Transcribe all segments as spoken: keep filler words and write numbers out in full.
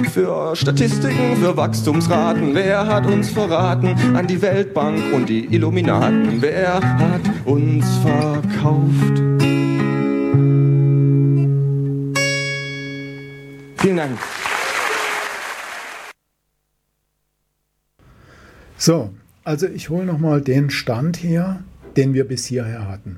für Statistiken, für Wachstumsraten. Wer hat uns verraten? An die Weltbank und die Illuminaten. Wer hat uns verkauft? Vielen Dank. So, also ich hole nochmal den Stand her, den wir bis hierher hatten.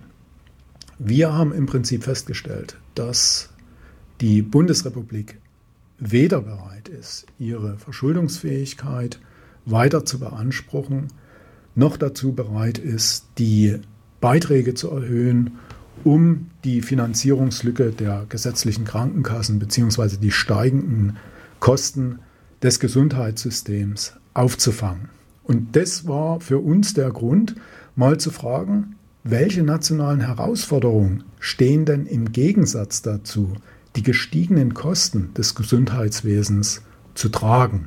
Wir haben im Prinzip festgestellt, dass die Bundesrepublik weder bereit ist, ihre Verschuldungsfähigkeit weiter zu beanspruchen, noch dazu bereit ist, die Beiträge zu erhöhen, um die Finanzierungslücke der gesetzlichen Krankenkassen bzw. die steigenden Kosten des Gesundheitssystems aufzufangen. Und das war für uns der Grund, mal zu fragen, welche nationalen Herausforderungen stehen denn im Gegensatz dazu, die gestiegenen Kosten des Gesundheitswesens zu tragen.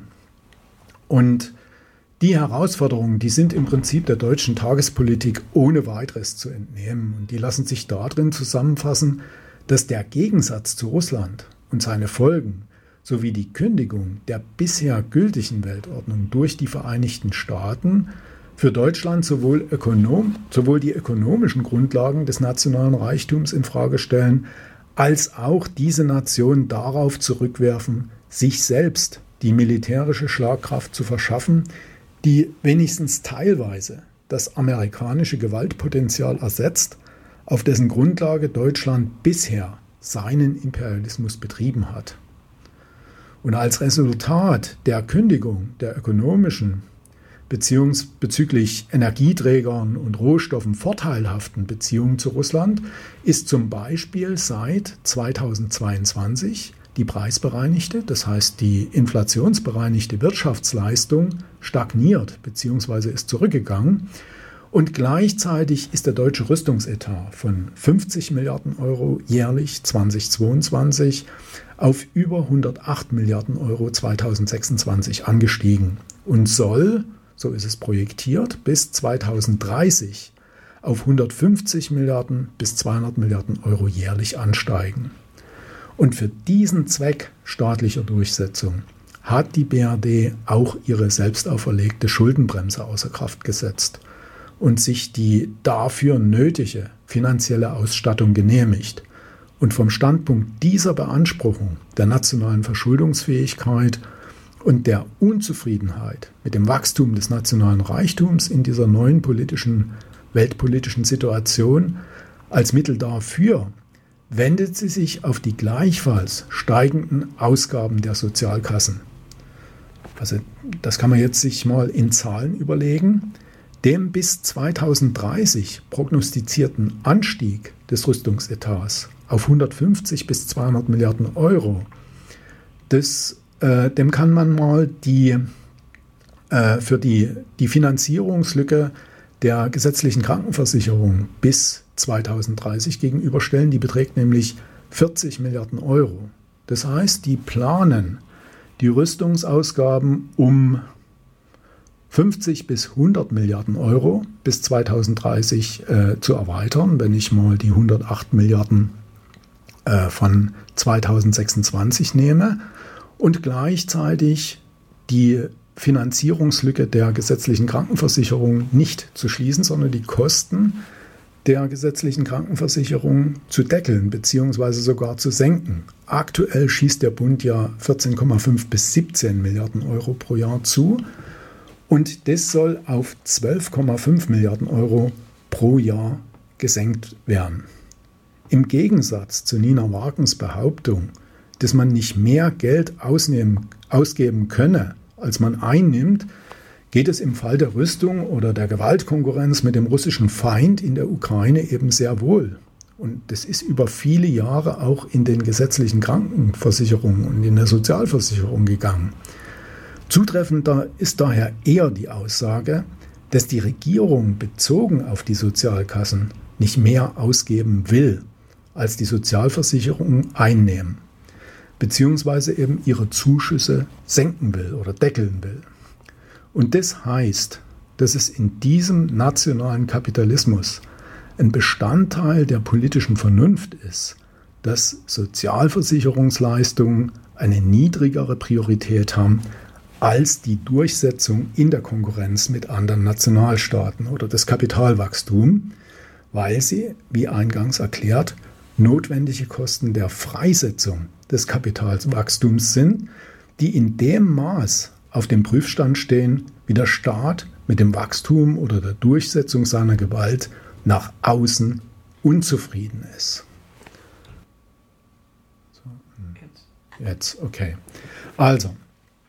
Und die Herausforderungen, die sind im Prinzip der deutschen Tagespolitik ohne weiteres zu entnehmen. Und die lassen sich darin zusammenfassen, dass der Gegensatz zu Russland und seine Folgen sowie die Kündigung der bisher gültigen Weltordnung durch die Vereinigten Staaten für Deutschland sowohl, ökonom, sowohl die ökonomischen Grundlagen des nationalen Reichtums infrage stellen, als auch diese Nation darauf zurückwerfen, sich selbst die militärische Schlagkraft zu verschaffen, die wenigstens teilweise das amerikanische Gewaltpotenzial ersetzt, auf dessen Grundlage Deutschland bisher seinen Imperialismus betrieben hat. Und als Resultat der Kündigung der ökonomischen Beziehungs- bezüglich Energieträgern und Rohstoffen vorteilhaften Beziehungen zu Russland ist zum Beispiel seit zweitausendzweiundzwanzig die preisbereinigte, das heißt die inflationsbereinigte Wirtschaftsleistung stagniert bzw. ist zurückgegangen. Und gleichzeitig ist der deutsche Rüstungsetat von fünfzig Milliarden Euro jährlich zweitausendzweiundzwanzig auf über hundertacht Milliarden Euro zweitausendsechsundzwanzig angestiegen und soll, so ist es projektiert, bis zweitausenddreißig auf hundertfünfzig Milliarden bis zweihundert Milliarden Euro jährlich ansteigen. Und für diesen Zweck staatlicher Durchsetzung hat die B R D auch ihre selbst auferlegte Schuldenbremse außer Kraft gesetzt und sich die dafür nötige finanzielle Ausstattung genehmigt. Und vom Standpunkt dieser Beanspruchung der nationalen Verschuldungsfähigkeit und der Unzufriedenheit mit dem Wachstum des nationalen Reichtums in dieser neuen politischen, weltpolitischen Situation als Mittel dafür wendet sie sich auf die gleichfalls steigenden Ausgaben der Sozialkassen. Also das kann man jetzt sich mal in Zahlen überlegen. Dem bis zweitausenddreißig prognostizierten Anstieg des Rüstungsetats auf hundertfünfzig bis zweihundert Milliarden Euro, das, äh, dem kann man mal die, äh, für die, die Finanzierungslücke der gesetzlichen Krankenversicherung bis zweitausenddreißig gegenüberstellen. Die beträgt nämlich vierzig Milliarden Euro. Das heißt, die planen die Rüstungsausgaben um fünfzig bis hundert Milliarden Euro bis zweitausenddreißig äh, zu erweitern, wenn ich mal die hundertacht Milliarden äh, von zweitausendsechsundzwanzig nehme und gleichzeitig die Finanzierungslücke der gesetzlichen Krankenversicherung nicht zu schließen, sondern die Kosten der gesetzlichen Krankenversicherung zu deckeln bzw. sogar zu senken. Aktuell schießt der Bund ja vierzehn Komma fünf bis siebzehn Milliarden Euro pro Jahr zu und das soll auf zwölf Komma fünf Milliarden Euro pro Jahr gesenkt werden. Im Gegensatz zu Nina Wagens Behauptung, dass man nicht mehr Geld ausnehmen, ausgeben könne, als man einnimmt, geht es im Fall der Rüstung oder der Gewaltkonkurrenz mit dem russischen Feind in der Ukraine eben sehr wohl. Und das ist über viele Jahre auch in den gesetzlichen Krankenversicherungen und in der Sozialversicherung gegangen. Zutreffender ist daher eher die Aussage, dass die Regierung bezogen auf die Sozialkassen nicht mehr ausgeben will, als die Sozialversicherungen einnehmen, beziehungsweise eben ihre Zuschüsse senken will oder deckeln will. Und das heißt, dass es in diesem nationalen Kapitalismus ein Bestandteil der politischen Vernunft ist, dass Sozialversicherungsleistungen eine niedrigere Priorität haben als die Durchsetzung in der Konkurrenz mit anderen Nationalstaaten oder das Kapitalwachstum, weil sie, wie eingangs erklärt, notwendige Kosten der Freisetzung des Kapitalwachstums sind, die in dem Maß auf dem Prüfstand stehen, wie der Staat mit dem Wachstum oder der Durchsetzung seiner Gewalt nach außen unzufrieden ist. So, hm. Jetzt, okay. Also,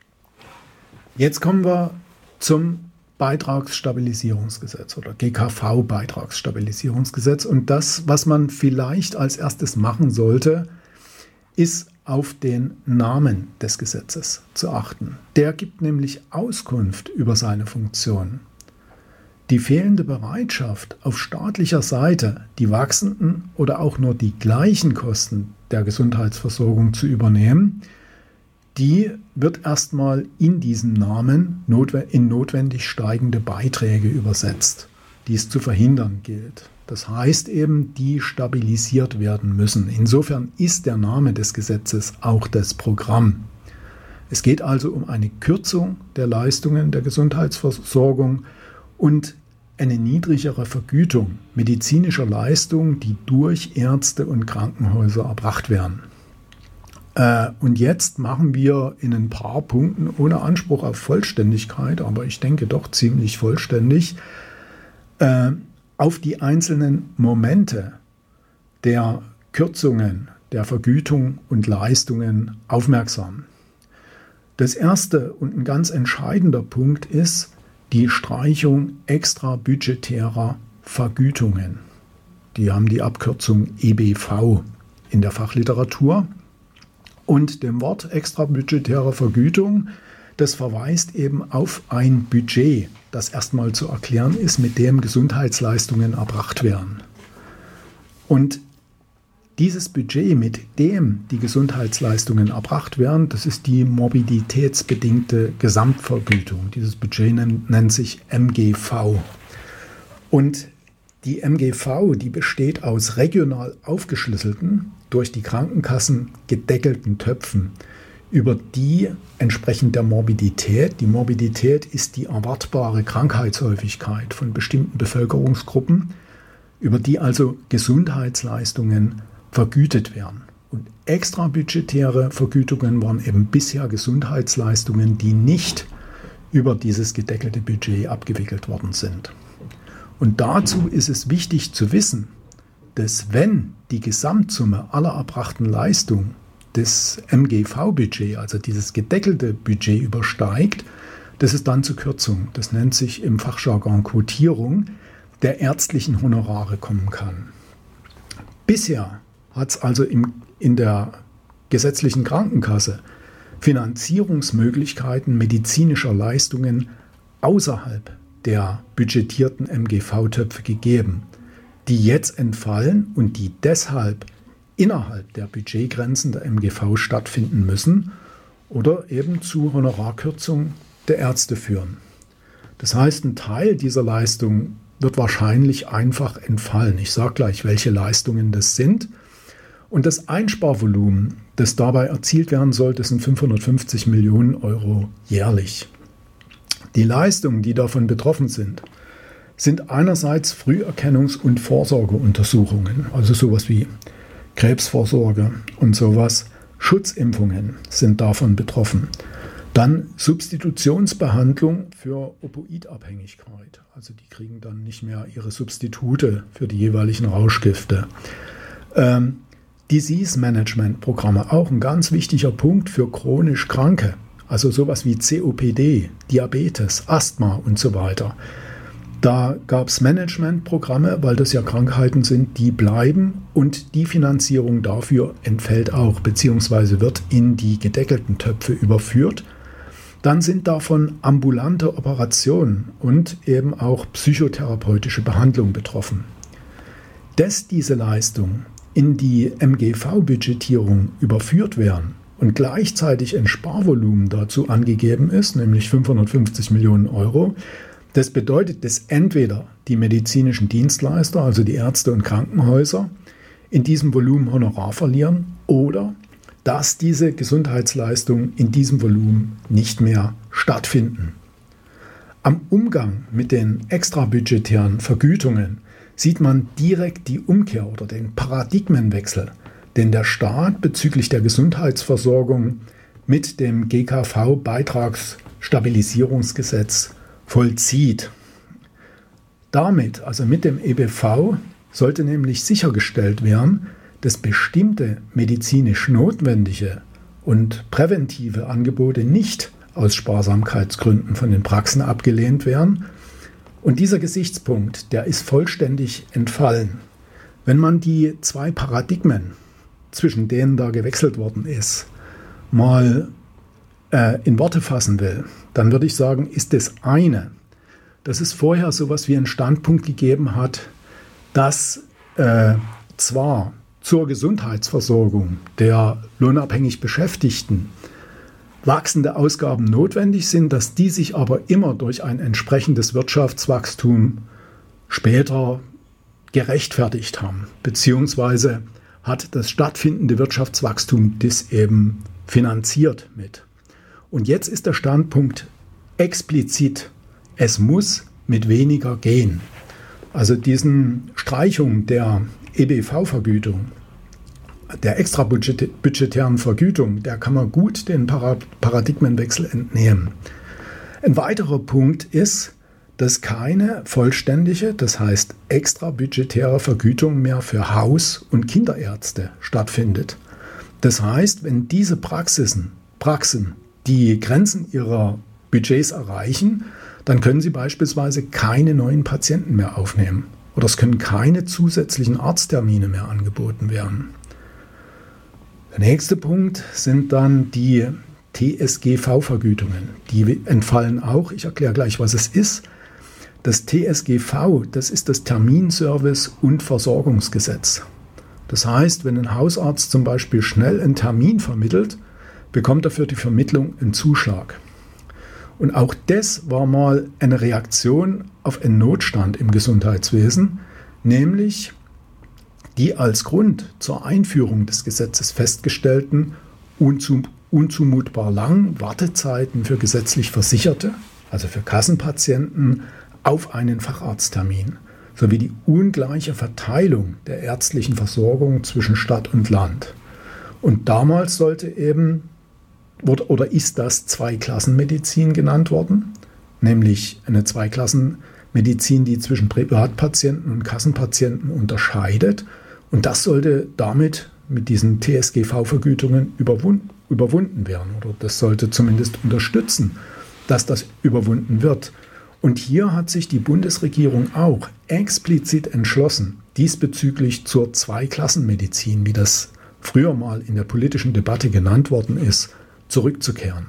jetzt kommen wir zum Beitragsstabilisierungsgesetz oder G K V-Beitragsstabilisierungsgesetz. Und das, was man vielleicht als erstes machen sollte, ist auf den Namen des Gesetzes zu achten. Der gibt nämlich Auskunft über seine Funktion. Die fehlende Bereitschaft auf staatlicher Seite, die wachsenden oder auch nur die gleichen Kosten der Gesundheitsversorgung zu übernehmen, die wird erstmal in diesem Namen in notwendig steigende Beiträge übersetzt, die es zu verhindern gilt. Das heißt eben, die stabilisiert werden müssen. Insofern ist der Name des Gesetzes auch das Programm. Es geht also um eine Kürzung der Leistungen der Gesundheitsversorgung und eine niedrigere Vergütung medizinischer Leistungen, die durch Ärzte und Krankenhäuser erbracht werden. Äh, und jetzt machen wir in ein paar Punkten, ohne Anspruch auf Vollständigkeit, aber ich denke doch ziemlich vollständig, äh, auf die einzelnen Momente der Kürzungen, der Vergütung und Leistungen aufmerksam. Das erste und ein ganz entscheidender Punkt ist die Streichung extrabudgetärer Vergütungen. Die haben die Abkürzung E B V in der Fachliteratur. Und dem Wort extrabudgetäre Vergütung, das verweist eben auf ein Budget, das erstmal zu erklären ist, mit dem Gesundheitsleistungen erbracht werden. Und dieses Budget, mit dem die Gesundheitsleistungen erbracht werden, das ist die morbiditätsbedingte Gesamtvergütung. Dieses Budget nennt, nennt sich M G V. Und die M G V, die besteht aus regional aufgeschlüsselten, durch die Krankenkassen gedeckelten Töpfen, über die entsprechend der Morbidität, die Morbidität ist die erwartbare Krankheitshäufigkeit von bestimmten Bevölkerungsgruppen, über die also Gesundheitsleistungen vergütet werden. Und extrabudgetäre Vergütungen waren eben bisher Gesundheitsleistungen, die nicht über dieses gedeckelte Budget abgewickelt worden sind. Und dazu ist es wichtig zu wissen, dass wenn die Gesamtsumme aller erbrachten Leistungen des M G V-Budget, also dieses gedeckelte Budget, übersteigt, dass es dann zu Kürzungen, das nennt sich im Fachjargon Quotierung, der ärztlichen Honorare kommen kann. Bisher hat es also im, in der gesetzlichen Krankenkasse Finanzierungsmöglichkeiten medizinischer Leistungen außerhalb der budgetierten M G V-Töpfe gegeben, die jetzt entfallen und die deshalb innerhalb der Budgetgrenzen der M G V stattfinden müssen oder eben zu Honorarkürzungen der Ärzte führen. Das heißt, ein Teil dieser Leistung wird wahrscheinlich einfach entfallen. Ich sage gleich, welche Leistungen das sind. Und das Einsparvolumen, das dabei erzielt werden soll, das sind fünfhundertfünfzig Millionen Euro jährlich. Die Leistungen, die davon betroffen sind, sind einerseits Früherkennungs- und Vorsorgeuntersuchungen, also sowas wie Krebsvorsorge und sowas. Schutzimpfungen sind davon betroffen. Dann Substitutionsbehandlung für Opioidabhängigkeit. Also die kriegen dann nicht mehr ihre Substitute für die jeweiligen Rauschgifte. Ähm, Disease-Management-Programme, auch ein ganz wichtiger Punkt für chronisch Kranke. Also sowas wie C O P D, Diabetes, Asthma und so weiter. Da gab es Managementprogramme, weil das ja Krankheiten sind, die bleiben und die Finanzierung dafür entfällt auch, beziehungsweise wird in die gedeckelten Töpfe überführt. Dann sind davon ambulante Operationen und eben auch psychotherapeutische Behandlung betroffen. Dass diese Leistungen in die M G V-Budgetierung überführt werden und gleichzeitig ein Sparvolumen dazu angegeben ist, nämlich fünfhundertfünfzig Millionen Euro, das bedeutet, dass entweder die medizinischen Dienstleister, also die Ärzte und Krankenhäuser, in diesem Volumen Honorar verlieren oder dass diese Gesundheitsleistungen in diesem Volumen nicht mehr stattfinden. Am Umgang mit den extrabudgetären Vergütungen sieht man direkt die Umkehr oder den Paradigmenwechsel, den der Staat bezüglich der Gesundheitsversorgung mit dem G K V-Beitragsstabilisierungsgesetz vollzieht. Damit, also mit dem E B V, sollte nämlich sichergestellt werden, dass bestimmte medizinisch notwendige und präventive Angebote nicht aus Sparsamkeitsgründen von den Praxen abgelehnt werden. Und dieser Gesichtspunkt, der ist vollständig entfallen. Wenn man die zwei Paradigmen, zwischen denen da gewechselt worden ist, mal äh, in Worte fassen will, dann würde ich sagen, ist das eine, dass es vorher sowas wie einen Standpunkt gegeben hat, dass äh, zwar zur Gesundheitsversorgung der lohnabhängig Beschäftigten wachsende Ausgaben notwendig sind, dass die sich aber immer durch ein entsprechendes Wirtschaftswachstum später gerechtfertigt haben, beziehungsweise hat das stattfindende Wirtschaftswachstum das eben finanziert mit. Und jetzt ist der Standpunkt explizit, es muss mit weniger gehen. Also diesen Streichung der E B V-Vergütung, der extrabudgetären Vergütung, der kann man gut den Paradigmenwechsel entnehmen. Ein weiterer Punkt ist, dass keine vollständige, das heißt extrabudgetäre Vergütung mehr für Haus- und Kinderärzte stattfindet. Das heißt, wenn diese Praxisen, Praxen die Grenzen ihrer Budgets erreichen, dann können sie beispielsweise keine neuen Patienten mehr aufnehmen oder es können keine zusätzlichen Arzttermine mehr angeboten werden. Der nächste Punkt sind dann die T S G V-Vergütungen. Die entfallen auch. Ich erkläre gleich, was es ist. Das T S G V, das ist das Terminservice- und Versorgungsgesetz. Das heißt, wenn ein Hausarzt zum Beispiel schnell einen Termin vermittelt, bekommt er für die Vermittlung einen Zuschlag. Und auch das war mal eine Reaktion auf einen Notstand im Gesundheitswesen, nämlich die als Grund zur Einführung des Gesetzes festgestellten unzum- unzumutbar langen Wartezeiten für gesetzlich Versicherte, also für Kassenpatienten, auf einen Facharzttermin, sowie die ungleiche Verteilung der ärztlichen Versorgung zwischen Stadt und Land. Und damals sollte eben, oder ist das Zweiklassenmedizin genannt worden, nämlich eine Zweiklassenmedizin, die zwischen Privatpatienten und Kassenpatienten unterscheidet. Und das sollte damit mit diesen T S G V-Vergütungen überwunden, überwunden werden. Oder das sollte zumindest unterstützen, dass das überwunden wird. Und hier hat sich die Bundesregierung auch explizit entschlossen, diesbezüglich zur Zweiklassenmedizin, wie das früher mal in der politischen Debatte genannt worden ist, zurückzukehren.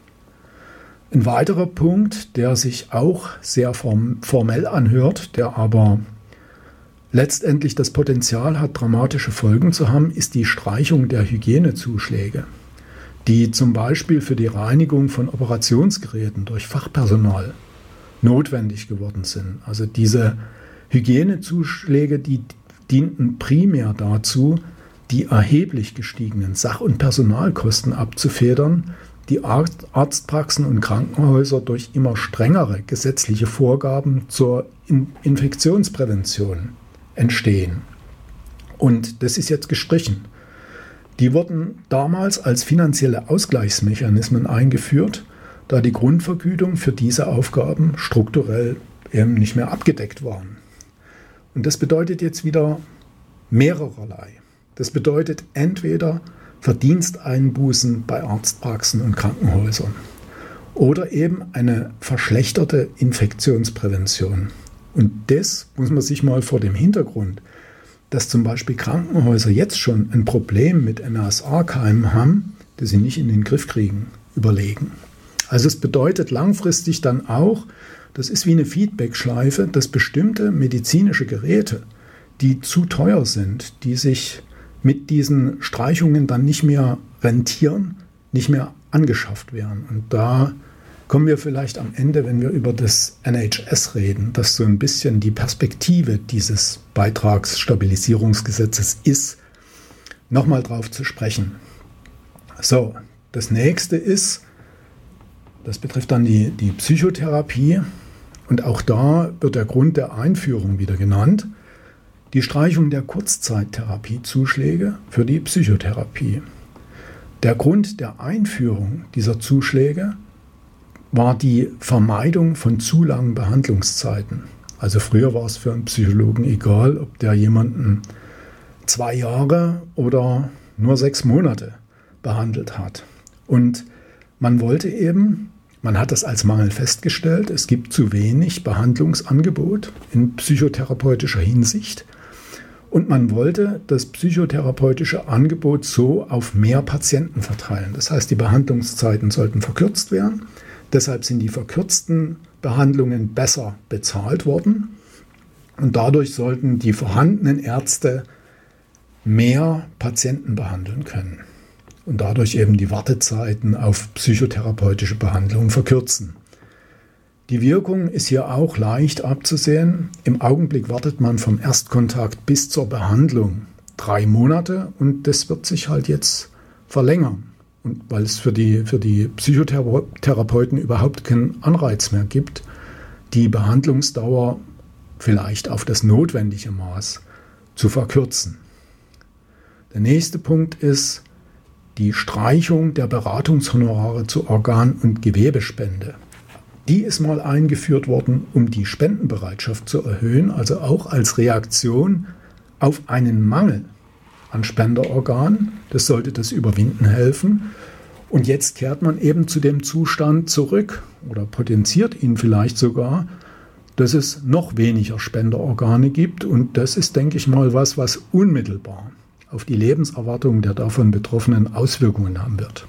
Ein weiterer Punkt, der sich auch sehr form- formell anhört, der aber letztendlich das Potenzial hat, dramatische Folgen zu haben, ist die Streichung der Hygienezuschläge, die zum Beispiel für die Reinigung von Operationsgeräten durch Fachpersonal notwendig geworden sind. Also diese Hygienezuschläge, die dienten primär dazu, die erheblich gestiegenen Sach- und Personalkosten abzufedern, die Arzt- Arztpraxen und Krankenhäuser durch immer strengere gesetzliche Vorgaben zur In- Infektionsprävention entstehen. Und das ist jetzt gestrichen. Die wurden damals als finanzielle Ausgleichsmechanismen eingeführt, da die Grundvergütung für diese Aufgaben strukturell eben nicht mehr abgedeckt waren. Und das bedeutet jetzt wieder mehrererlei. Das bedeutet entweder Verdiensteinbußen bei Arztpraxen und Krankenhäusern oder eben eine verschlechterte Infektionsprävention. Und das muss man sich mal vor dem Hintergrund, dass zum Beispiel Krankenhäuser jetzt schon ein Problem mit M R S A-Keimen haben, das sie nicht in den Griff kriegen, überlegen. Also es bedeutet langfristig dann auch, das ist wie eine Feedback-Schleife, dass bestimmte medizinische Geräte, die zu teuer sind, die sich mit diesen Streichungen dann nicht mehr rentieren, nicht mehr angeschafft werden. Und da kommen wir vielleicht am Ende, wenn wir über das N H S reden, dass so ein bisschen die Perspektive dieses Beitragsstabilisierungsgesetzes ist, nochmal drauf zu sprechen. So, das nächste ist, das betrifft dann die, die Psychotherapie. Und auch da wird der Grund der Einführung wieder genannt. Die Streichung der Kurzzeittherapiezusschläge für die Psychotherapie. Der Grund der Einführung dieser Zuschläge war die Vermeidung von zu langen Behandlungszeiten. Also früher war es für einen Psychologen egal, ob der jemanden zwei Jahre oder nur sechs Monate behandelt hat. Und man wollte eben, man hat das als Mangel festgestellt, es gibt zu wenig Behandlungsangebot in psychotherapeutischer Hinsicht. Und man wollte das psychotherapeutische Angebot so auf mehr Patienten verteilen. Das heißt, die Behandlungszeiten sollten verkürzt werden. Deshalb sind die verkürzten Behandlungen besser bezahlt worden. Und dadurch sollten die vorhandenen Ärzte mehr Patienten behandeln können. Und dadurch eben die Wartezeiten auf psychotherapeutische Behandlungen verkürzen. Die Wirkung ist hier auch leicht abzusehen. Im Augenblick wartet man vom Erstkontakt bis zur Behandlung drei Monate und das wird sich halt jetzt verlängern. Und weil es für die, für die Psychotherapeuten überhaupt keinen Anreiz mehr gibt, die Behandlungsdauer vielleicht auf das notwendige Maß zu verkürzen. Der nächste Punkt ist die Streichung der Beratungshonorare zur Organ- und Gewebespende. Die ist mal eingeführt worden, um die Spendenbereitschaft zu erhöhen, also auch als Reaktion auf einen Mangel an Spenderorganen. Das sollte das Überwinden helfen. Und jetzt kehrt man eben zu dem Zustand zurück oder potenziert ihn vielleicht sogar, dass es noch weniger Spenderorgane gibt. Und das ist, denke ich mal, was, was unmittelbar auf die Lebenserwartung der davon Betroffenen Auswirkungen haben wird.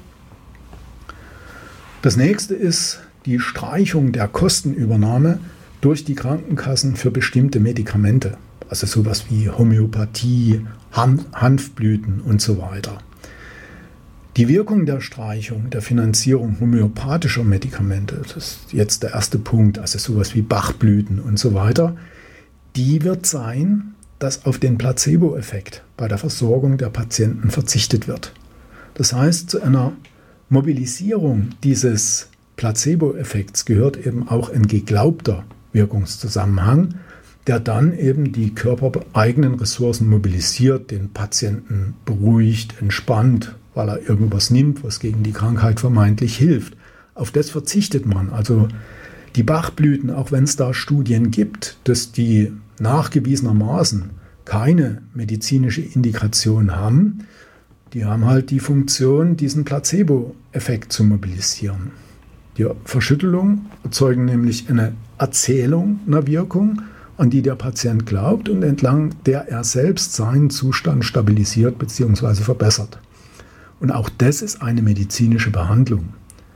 Das nächste ist die Streichung der Kostenübernahme durch die Krankenkassen für bestimmte Medikamente, also sowas wie Homöopathie, Han- Hanfblüten und so weiter. Die Wirkung der Streichung der Finanzierung homöopathischer Medikamente, das ist jetzt der erste Punkt, also sowas wie Bachblüten und so weiter, die wird sein, dass auf den Placebo-Effekt bei der Versorgung der Patienten verzichtet wird. Das heißt, zu einer Mobilisierung dieses Placebo-Effekts gehört eben auch ein geglaubter Wirkungszusammenhang, der dann eben die körpereigenen Ressourcen mobilisiert, den Patienten beruhigt, entspannt, weil er irgendwas nimmt, was gegen die Krankheit vermeintlich hilft. Auf das verzichtet man. Also die Bachblüten, auch wenn es da Studien gibt, dass die nachgewiesenermaßen keine medizinische Indikation haben, die haben halt die Funktion, diesen Placebo-Effekt zu mobilisieren. Die Verschüttelung erzeugen nämlich eine Erzählung einer Wirkung, an die der Patient glaubt und entlang der er selbst seinen Zustand stabilisiert bzw. verbessert. Und auch das ist eine medizinische Behandlung.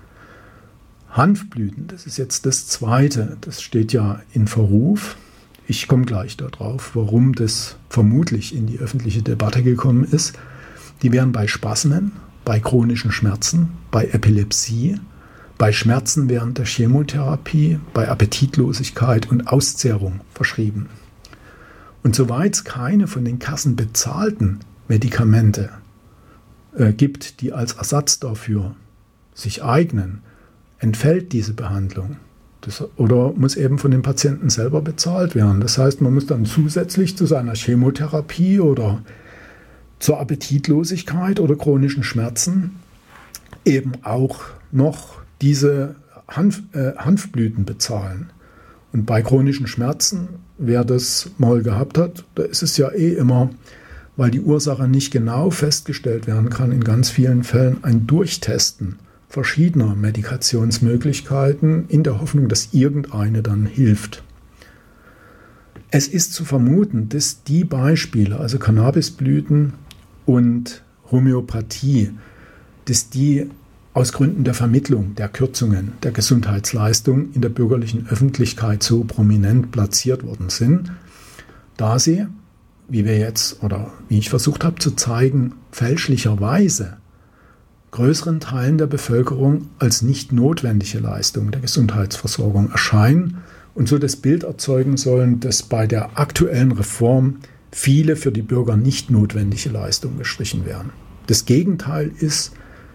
Hanfblüten, das ist jetzt das Zweite, das steht ja in Verruf. Ich komme gleich darauf, warum das vermutlich in die öffentliche Debatte gekommen ist. Die werden bei Spasmen, bei chronischen Schmerzen, bei Epilepsie, bei Schmerzen während der Chemotherapie, bei Appetitlosigkeit und Auszehrung verschrieben. Und soweit es keine von den Kassen bezahlten Medikamente äh, gibt, die als Ersatz dafür sich eignen, entfällt diese Behandlung. Das, oder muss eben von den Patienten selber bezahlt werden. Das heißt, man muss dann zusätzlich zu seiner Chemotherapie oder zur Appetitlosigkeit oder chronischen Schmerzen eben auch noch diese Hanf, äh, Hanfblüten bezahlen. Und bei chronischen Schmerzen, wer das mal gehabt hat, da ist es ja eh immer, weil die Ursache nicht genau festgestellt werden kann, in ganz vielen Fällen ein Durchtesten verschiedener Medikationsmöglichkeiten in der Hoffnung, dass irgendeine dann hilft. Es ist zu vermuten, dass die Beispiele, also Cannabisblüten und Homöopathie, dass die aus Gründen der Vermittlung der Kürzungen der Gesundheitsleistung in der bürgerlichen Öffentlichkeit so prominent platziert worden sind, da sie, wie wir jetzt oder wie ich versucht habe zu zeigen, fälschlicherweise größeren Teilen der Bevölkerung als nicht notwendige Leistung der Gesundheitsversorgung erscheinen und so das Bild erzeugen sollen, dass bei der aktuellen Reform viele für die Bürger nicht notwendige Leistungen gestrichen werden. Das Gegenteil ist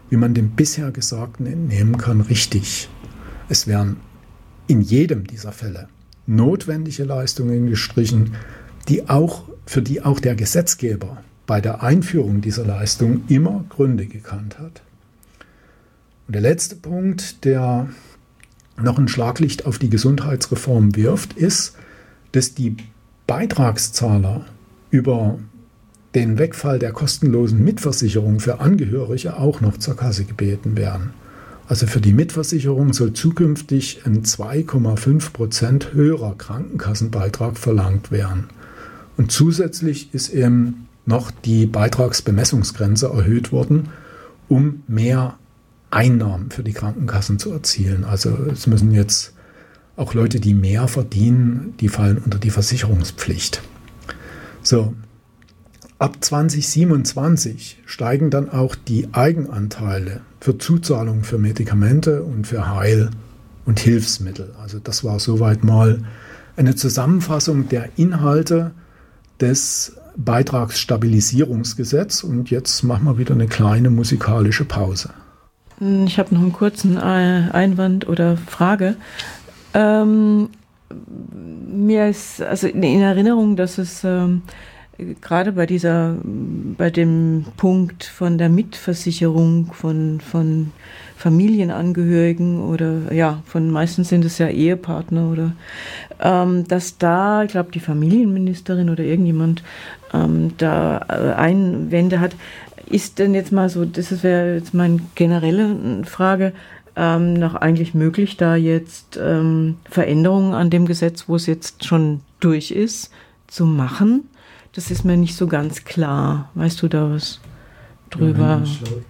wie man dem bisher Gesagten entnehmen kann, richtig. Es werden in jedem dieser Fälle notwendige Leistungen gestrichen, die auch, für die auch der Gesetzgeber bei der Einführung dieser Leistung immer Gründe gekannt hat. Und der letzte Punkt, der noch ein Schlaglicht auf die Gesundheitsreform wirft, ist, dass die Beitragszahler über den Wegfall der kostenlosen Mitversicherung für Angehörige auch noch zur Kasse gebeten werden. Also für die Mitversicherung soll zukünftig ein zwei Komma fünf Prozent höherer Krankenkassenbeitrag verlangt werden. Und zusätzlich ist eben noch die Beitragsbemessungsgrenze erhöht worden, um mehr Einnahmen für die Krankenkassen zu erzielen. Also es müssen jetzt auch Leute, die mehr verdienen, die fallen unter die Versicherungspflicht. So, ab zwanzig siebenundzwanzig steigen dann auch die Eigenanteile für Zuzahlungen für Medikamente und für Heil- und Hilfsmittel. Also das war soweit mal eine Zusammenfassung der Inhalte des Beitragsstabilisierungsgesetzes. Und jetzt machen wir wieder eine kleine musikalische Pause. Ich habe noch einen kurzen Einwand oder Frage. Ähm, mir ist also in Erinnerung, dass es ähm, gerade bei dieser, bei dem Punkt von der Mitversicherung von, von Familienangehörigen oder ja, von meistens sind es ja Ehepartner oder ähm, dass da, ich glaube, die Familienministerin oder irgendjemand ähm, da Einwände hat. Ist denn jetzt mal so, das wäre jetzt meine generelle Frage, ähm, noch eigentlich möglich, da jetzt ähm, Veränderungen an dem Gesetz, wo es jetzt schon durch ist, zu machen? Das ist mir nicht so ganz klar. Weißt du da was drüber?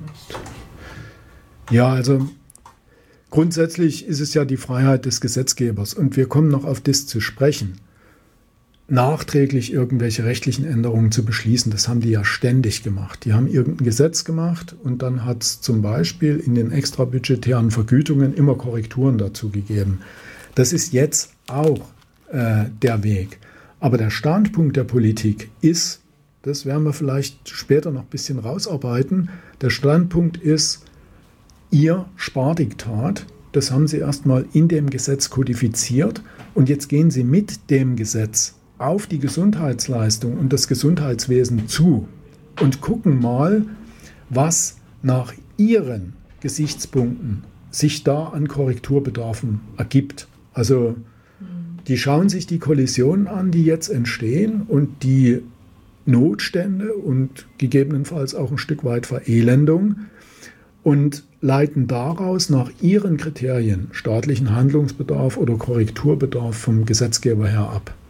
Ja, also grundsätzlich ist es ja die Freiheit des Gesetzgebers und wir kommen noch auf das zu sprechen. Nachträglich irgendwelche rechtlichen Änderungen zu beschließen, das haben die ja ständig gemacht. Die haben irgendein Gesetz gemacht und dann hat es zum Beispiel in den extrabudgetären Vergütungen immer Korrekturen dazu gegeben. Das ist jetzt auch äh, der Weg. Aber der Standpunkt der Politik ist, das werden wir vielleicht später noch ein bisschen rausarbeiten, der Standpunkt ist, ihr Spardiktat, das haben sie erstmal in dem Gesetz kodifiziert und jetzt gehen sie mit dem Gesetz auf die Gesundheitsleistung und das Gesundheitswesen zu und gucken mal, was nach ihren Gesichtspunkten sich da an Korrekturbedarfen ergibt. Also die schauen sich die Kollisionen an, die jetzt entstehen und die Notstände und gegebenenfalls auch ein Stück weit Verelendung und leiten daraus nach ihren Kriterien staatlichen Handlungsbedarf oder Korrekturbedarf vom Gesetzgeber her ab.